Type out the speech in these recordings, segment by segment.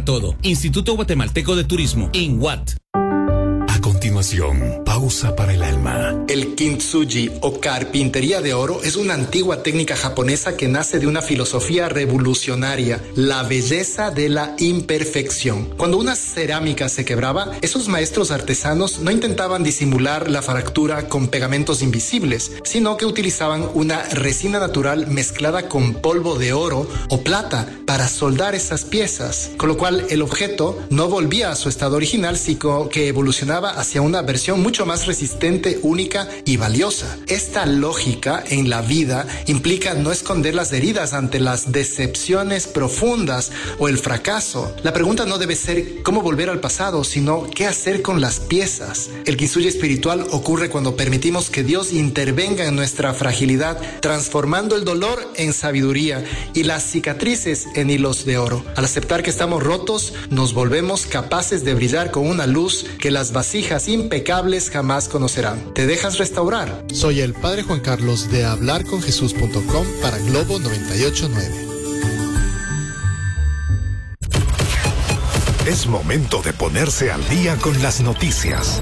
para todo. Instituto Guatemalteco de Turismo, INGUAT. A continuación, pausa para el alma. El kintsugi o carpintería de oro es una antigua técnica japonesa que nace de una filosofía revolucionaria, la belleza de la imperfección. Cuando una cerámica se quebraba, esos maestros artesanos no intentaban disimular la fractura con pegamentos invisibles, sino que utilizaban una resina natural mezclada con polvo de oro o plata para soldar esas piezas, con lo cual el objeto no volvía a su estado original, sino que evolucionaba hacia una versión mucho más resistente, única y valiosa. Esta lógica en la vida implica no esconder las heridas ante las decepciones profundas o el fracaso. La pregunta no debe ser cómo volver al pasado, sino qué hacer con las piezas. El kintsugi espiritual ocurre cuando permitimos que Dios intervenga en nuestra fragilidad, transformando el dolor en sabiduría y las cicatrices en hilos de oro. Al aceptar que estamos rotos, nos volvemos capaces de brillar con una luz que las vasijas impecables jamás conocerán. ¿Te dejas restaurar? Soy el Padre Juan Carlos de hablarconjesús.com para Globo 98.9. Es momento de ponerse al día con las noticias.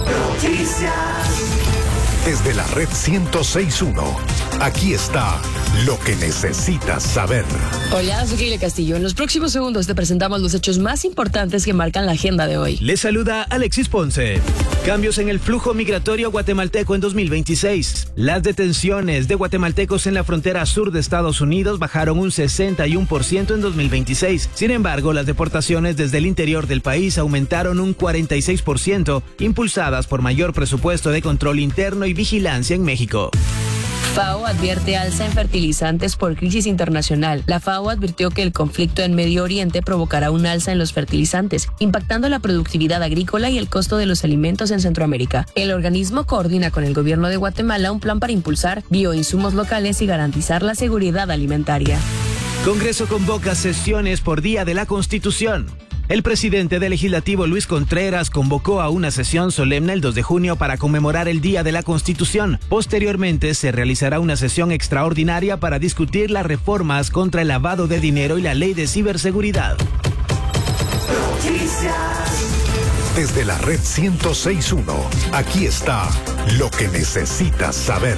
Desde la red 106.1, aquí está lo que necesitas saber. Hola, soy Keila Castillo. En los próximos segundos te presentamos los hechos más importantes que marcan la agenda de hoy. Les saluda Alexis Ponce. Cambios en el flujo migratorio guatemalteco en 2026. Las detenciones de guatemaltecos en la frontera sur de Estados Unidos bajaron un 61% en 2026. Sin embargo, las deportaciones desde el interior del país aumentaron un 46%, impulsadas por mayor presupuesto de control interno y vigilancia en México. FAO advierte alza en fertilizantes por crisis internacional. La FAO advirtió que el conflicto en Medio Oriente provocará un alza en los fertilizantes, impactando la productividad agrícola y el costo de los alimentos en Centroamérica. El organismo coordina con el gobierno de Guatemala un plan para impulsar bioinsumos locales y garantizar la seguridad alimentaria. Congreso convoca sesiones por Día de la Constitución. El presidente del Legislativo, Luis Contreras, convocó a una sesión solemne el 2 de junio para conmemorar el Día de la Constitución. Posteriormente, se realizará una sesión extraordinaria para discutir las reformas contra el lavado de dinero y la ley de ciberseguridad. Desde la red 106.1, aquí está lo que necesitas saber.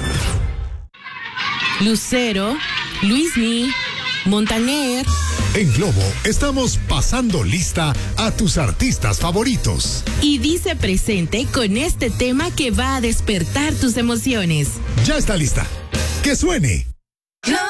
Lucero, Luismi, Montaner. En Globo estamos pasando lista a tus artistas favoritos. Y dice presente con este tema que va a despertar tus emociones. Ya está lista. ¡Que suene!